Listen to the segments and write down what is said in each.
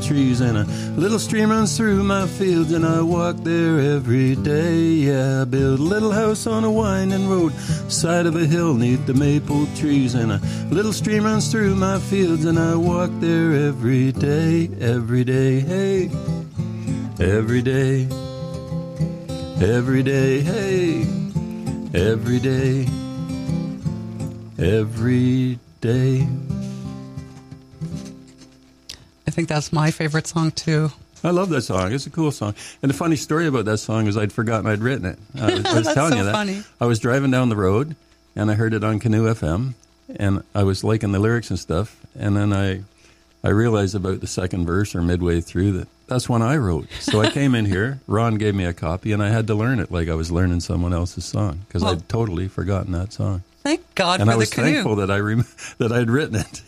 trees, and a little stream runs through my fields, and I walk there every day. Yeah, I build a little house on a winding road, side of a hill neath the maple trees, and a little stream runs through my fields, and I walk there every day, hey, every day, hey, every day, every day. I think that's my favorite song, too. I love that song. It's a cool song. And the funny story about that song is I'd forgotten I'd written it. I was That's telling so you that. funny. I was driving down the road, and I heard it on Canoe FM, and I was liking the lyrics and stuff, and then I realized about the second verse or midway through that that's one I wrote. So I came in here, Ron gave me a copy, and I had to learn it like I was learning someone else's song, because I'd totally forgotten that song. Thank God and for I was the canoe. thankful that that I'd written it.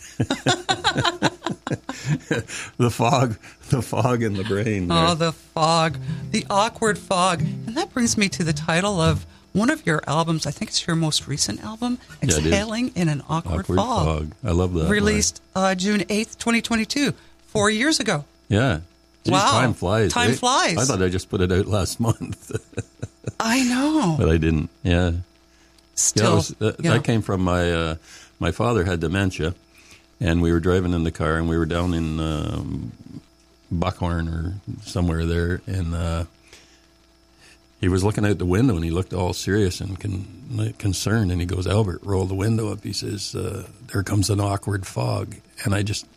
the fog in the brain. There. Oh, the fog, the awkward fog. And that brings me to the title of one of your albums. I think it's your most recent album, Exhaling in an Awkward Fog. I love that. Released June 8th, 2022, 4 years ago. Yeah. Jeez, wow. Time flies. Time flies. I thought I just put it out last month. I know. But I didn't. Yeah. Still. That came from my father had dementia, and we were driving in the car, and we were down in Buckhorn or somewhere there, and he was looking out the window, and he looked all serious and concerned, and he goes, "Albert, roll the window up." He says, "There comes an awkward fog." And I just,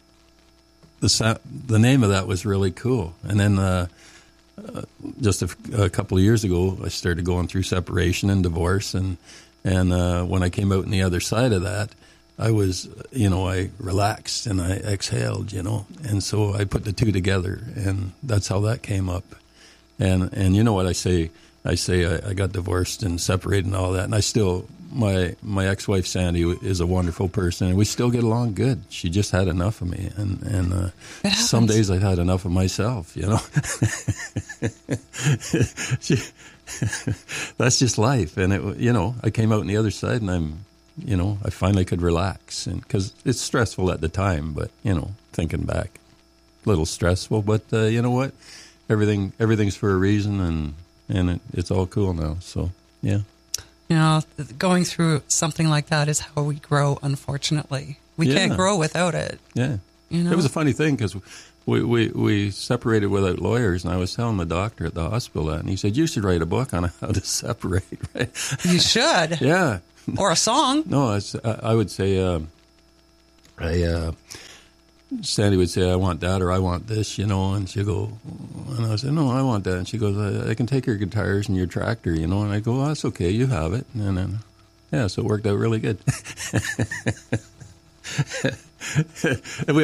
the name of that was really cool. And then just a couple of years ago, I started going through separation and divorce, and when I came out on the other side of that, I was, I relaxed and I exhaled, and so I put the two together, and that's how that came up. And you know what I say? I got divorced and separated and all that, and I still, my ex-wife Sandy is a wonderful person, and we still get along good. She just had enough of me, and some days I've had enough of myself, That's just life, and I came out on the other side, and I finally could relax, and because it's stressful at the time, but thinking back, a little stressful, but you know what? Everything's for a reason, and it's all cool now. So yeah. Going through something like that is how we grow. Unfortunately, we can't grow without it. Yeah. It was a funny thing because we separated without lawyers, and I was telling the doctor at the hospital that, and he said, "You should write a book on how to separate." Right? You should. Yeah. Or a song. No, I would say, Sandy would say, "I want that," or "I want this," and she'd go, and I said, "No, I want that." And she goes, I can take your guitars and your tractor, and I go, "Oh, that's okay, you have it." And then, so it worked out really good. And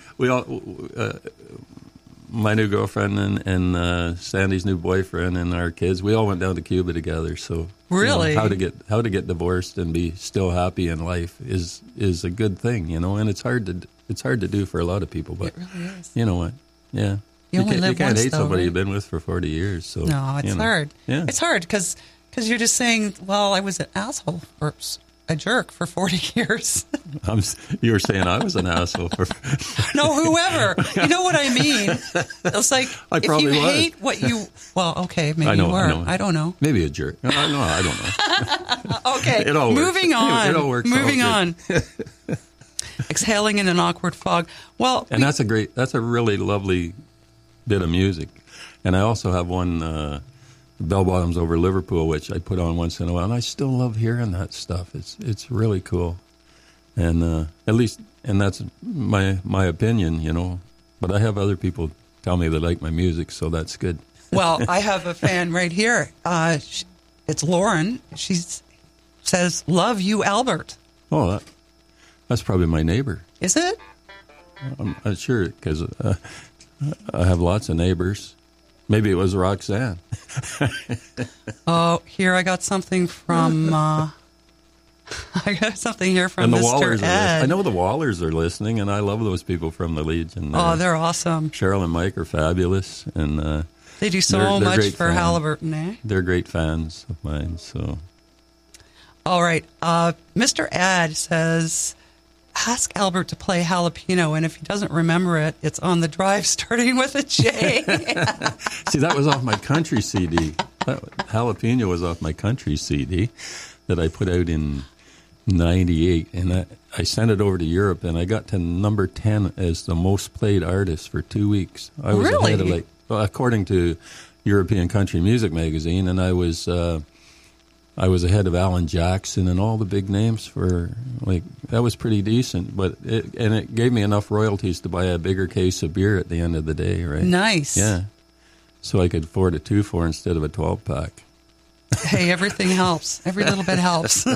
my new girlfriend and Sandy's new boyfriend and our kids, we all went down to Cuba together. So really, how to get divorced and be still happy in life is a good thing, and it's hard to do for a lot of people. But it really is. You know what? Yeah, you can't hate somebody you've been with for 40 years. So no, it's hard. Yeah, it's hard because you're just saying, well, I was an asshole or a jerk for 40 years. You were saying I was an asshole for... No, whoever. You know what I mean? It's like, I probably if you was. hate what you... Well, okay, maybe you were. I don't know. Maybe a jerk. No, I don't know. Okay, it all moving works. on. It all works. Moving on. Exhaling in an awkward fog. Well, and that's a really lovely bit of music. And I also have one... Bell Bottoms Over Liverpool, which I put on once in a while, and I still love hearing that stuff. It's really cool, and that's my opinion, But I have other people tell me they like my music, so that's good. Well, I have a fan right here. It's Lauren. She says, "Love you, Albert." Oh, that's probably my neighbor. Is it? I'm not sure because I have lots of neighbors. Maybe it was Roxanne. Oh, here I got something from. I got something here from Mr. Ed. I know the Wallers are listening, and I love those people from the Legion. They're awesome. Cheryl and Mike are fabulous, and they do so much for Halliburton. Eh? They're great fans of mine. So, all right, Mr. Ed says, ask Albert to play Jalapeno, and if he doesn't remember it, it's On the Drive, starting with a J. See, that was off my country CD. Jalapeno was off my country CD that I put out in 98, and I sent it over to Europe, and I got to number 10 as the most played artist for 2 weeks. I was really? ahead of, according to European Country Music Magazine, and I was ahead of Alan Jackson and all the big names for, that was pretty decent, but it gave me enough royalties to buy a bigger case of beer at the end of the day, right? Nice. Yeah. So I could afford a 2-4 instead of a 12-pack. Hey, everything helps. Every little bit helps.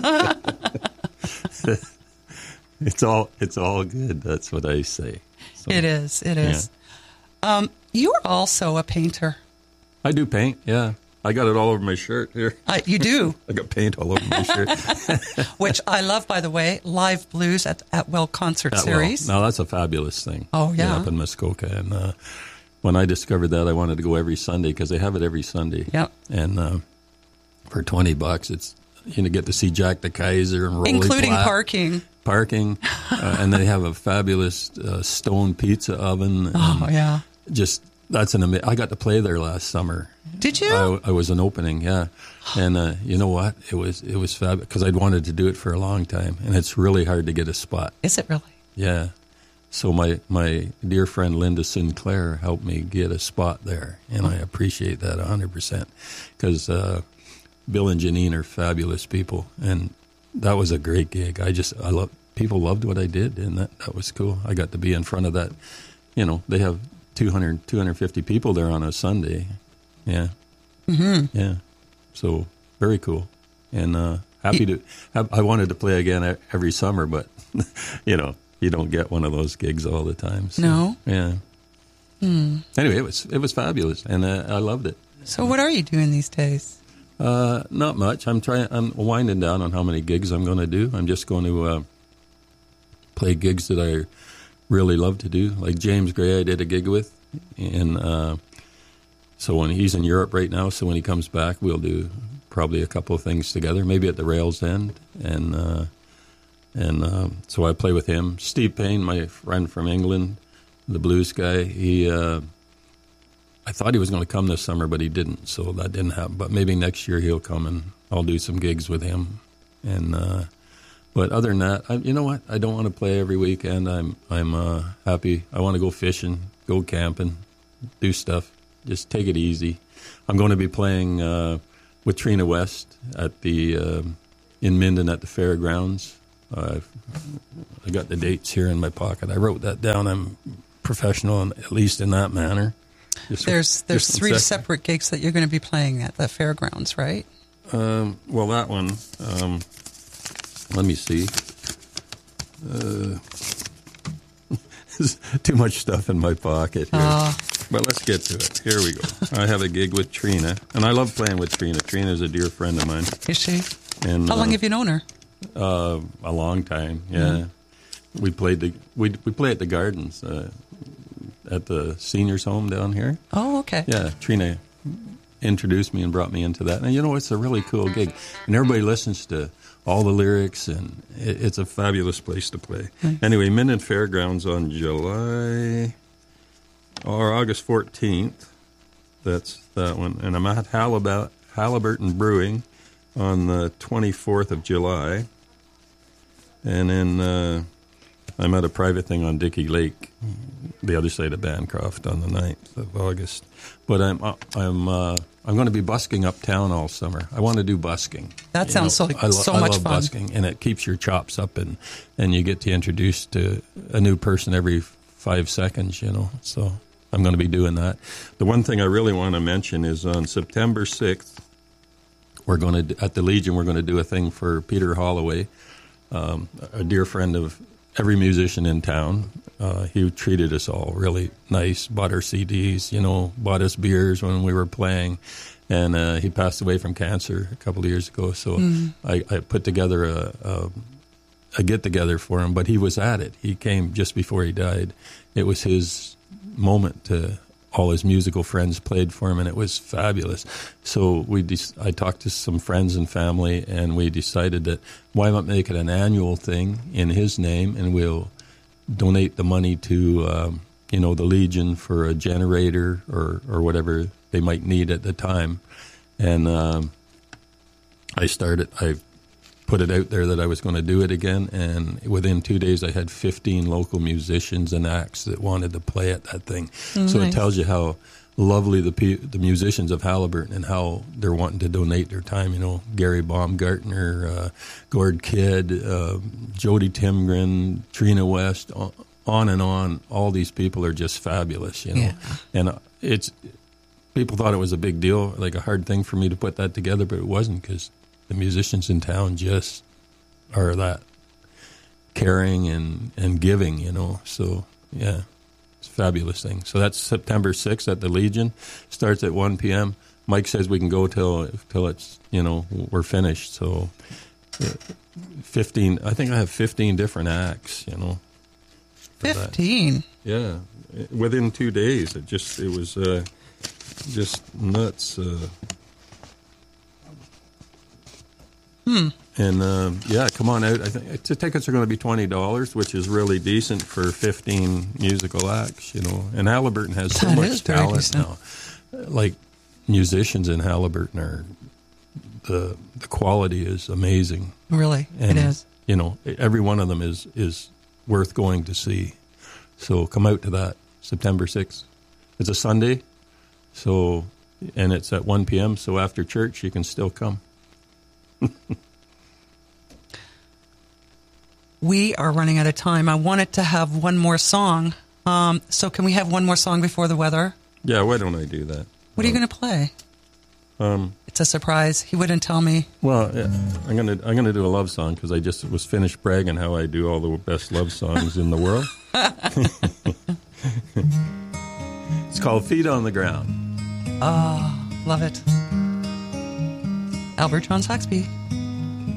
It's all good. That's what I say. So, it is. It is. Yeah. You're also a painter. I do paint, yeah. I got it all over my shirt here. You do? I got paint all over my shirt. Which I love, by the way, live blues at Well Concert Series. Now, that's a fabulous thing. Oh, yeah. Up in Muskoka. And when I discovered that, I wanted to go every Sunday because they have it every Sunday. Yep. And for $20, it's get to see Jack the Kaiser and Rolly including Platt. Parking. And they have a fabulous stone pizza oven. Oh, yeah. Just, that's I got to play there last summer. Did you? I was an opening, yeah. And you know what? It was fabulous because I'd wanted to do it for a long time, and it's really hard to get a spot. Is it really? Yeah. So my dear friend Linda Sinclair helped me get a spot there, and I appreciate that 100% because Bill and Janine are fabulous people, and that was a great gig. People loved what I did, and that was cool. I got to be in front of that. They have 250 people there on a Sunday. Yeah. Mm-hmm. Yeah. So very cool. And happy I wanted to play again every summer, but, you don't get one of those gigs all the time. So, no? Yeah. Anyway, it was fabulous, and I loved it. So what are you doing these days? Not much. I'm winding down on how many gigs I'm going to do. I'm just going to play gigs that I really love to do. Like James Gray I did a gig with, and so when he's in Europe right now, so when he comes back, we'll do probably a couple of things together, maybe at the Rails End, and so I play with him. Steve Payne, my friend from England, the blues guy, I thought he was going to come this summer, but he didn't, so that didn't happen. But maybe next year he'll come, and I'll do some gigs with him. And but other than that, you know what? I don't want to play every weekend. I'm happy. I want to go fishing, go camping, do stuff. Just take it easy. I'm going to be playing with Trina West at the in Minden at the fairgrounds. I got the dates here in my pocket. I wrote that down. I'm professional, at least in that manner. There's 3 separate gigs that you're going to be playing at the fairgrounds, right? Well, that one. Let me see. There's too much stuff in my pocket here. But let's get to it. Here we go. I have a gig with Trina, and I love playing with Trina. Trina's a dear friend of mine. Is she? And how long have you known her? A long time. Yeah, we play at the Gardens at the seniors' home down here. Oh, okay. Yeah, Trina introduced me and brought me into that, and it's a really cool gig, and everybody listens to all the lyrics, and it's a fabulous place to play. Nice. Anyway, Minden Fairgrounds on August 14th. That's that one. And I'm at Halliburton Brewing on the 24th of July. And then I'm at a private thing on Dickey Lake, the other side of Bancroft, on the 9th of August. But I'm going to be busking uptown all summer. I want to do busking. That sounds so much fun. I love busking, and it keeps your chops up, and you get to introduce to a new person every 5 seconds, So I'm going to be doing that. The one thing I really want to mention is on September 6th, at the Legion, we're going to do a thing for Peter Holloway, a dear friend of every musician in town. He treated us all really nice, bought our CDs, bought us beers when we were playing. And he passed away from cancer a couple of years ago. So I put together a get-together for him, but he was at it. He came just before he died. It was his moment to all his musical friends played for him, and it was fabulous. So I talked to some friends and family, and we decided that why not make it an annual thing in his name, and we'll donate the money to the Legion for a generator or whatever they might need at the time. And I put it out there that I was going to do it again, and within 2 days I had 15 local musicians and acts that wanted to play at that thing. Nice. So it tells you how lovely the musicians of Haliburton and how they're wanting to donate their time. Gary Baumgartner, Gord Kidd, Jody Timgren, Trina West, on and on. All these people are just fabulous, Yeah. And people thought it was a big deal, like a hard thing for me to put that together, but it wasn't, because the musicians in town just are that caring and giving, So, yeah, it's a fabulous thing. So that's September 6th at the Legion. Starts at 1 p.m. Mike says we can go till it's, we're finished. So 15, I think I have 15 different acts, 15? Yeah, within 2 days. It was just nuts. And come on out. I think the tickets are going to be $20, which is really decent for 15 musical acts. And Haliburton has so much talent now. Like musicians in Haliburton are the quality is amazing. Really, and, it is. Every one of them is worth going to see. So come out to that September 6th. It's a Sunday, and it's at 1 p.m. So after church, you can still come. We are running out of time. I wanted to have one more song. So can we have one more song before the weather? Yeah, why don't I do that? What are you going to play? It's a surprise. He wouldn't tell me. Well, yeah, I'm gonna do a love song because I just was finished bragging how I do all the best love songs in the world. It's called "Feet on the Ground." Oh, love it. Albert John Saxby.